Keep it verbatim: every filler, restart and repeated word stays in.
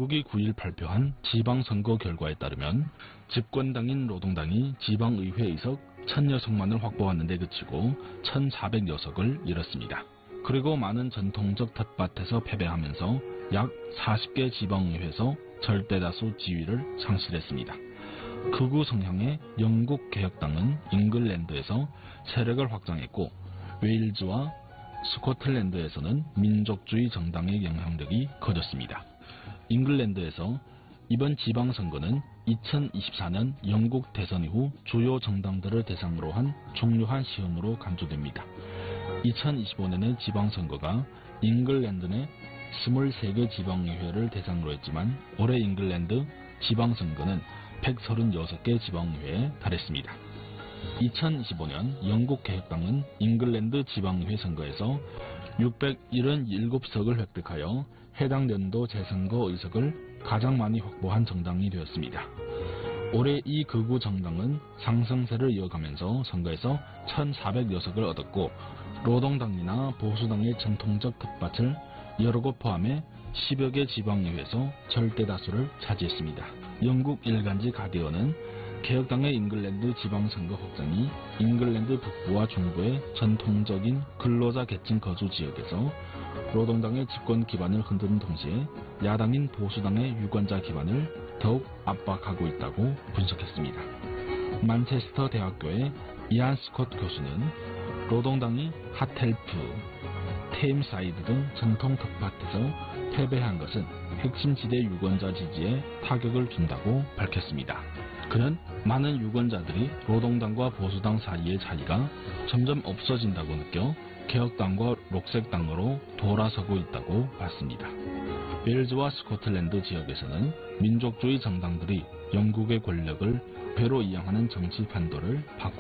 영국이 구 일 발표한 지방선거 결과에 따르면 집권당인 노동당이 지방의회 의석 천여 석만을 확보하는 데 그치고 천사백여 석을 잃었습니다. 그리고 많은 전통적 텃밭에서 패배하면서 약 사십 개 지방의회에서 절대다수 지위를 상실했습니다. 극우 성향의 영국 개혁당은 잉글랜드에서 세력을 확장했고 웨일즈와 스코틀랜드에서는 민족주의 정당의 영향력이 커졌습니다. 잉글랜드에서 이번 지방선거는 이천이십사 년 영국 대선 이후 주요 정당들을 대상으로 한 중요한 시험으로 간주됩니다. 이천이십오 년의 지방선거가 잉글랜드 내 이십삼 개 지방의회를 대상으로 했지만 올해 잉글랜드 지방선거는 백삼십육 개 지방의회에 달했습니다. 이천이십오 년 영국 개혁당은 잉글랜드 지방의회 선거에서 육백칠십칠 석을 획득하여 해당 연도 재선거 의석을 가장 많이 확보한 정당이 되었습니다. 올해 이 극우 정당은 상승세를 이어가면서 선거에서 천사백여 석을 얻었고 노동당이나 보수당의 전통적 텃밭을 여러 곳 포함해 십여 개 지방의회에서 절대다수를 차지했습니다. 영국 일간지 가디언은 개혁당의 잉글랜드 지방선거 확장이 잉글랜드 북부와 중부의 전통적인 근로자 계층 거주 지역에서 노동당의 집권 기반을 흔드는 동시에 야당인 보수당의 유권자 기반을 더욱 압박하고 있다고 분석했습니다. 만체스터 대학교의 이안 스콧 교수는 노동당이 핫헬프, 테임사이드 등 전통 텃밭에서 패배한 것은 핵심 지대 유권자 지지에 타격을 준다고 밝혔습니다. 그는 많은 유권자들이 노동당과 보수당 사이의 차이가 점점 없어진다고 느껴 개혁당과 녹색당으로 돌아서고 있다고 봤습니다. 웨일즈와 스코틀랜드 지역에서는 민족주의 정당들이 영국의 권력을 배로 이용하는 정치 판도를 바꾸고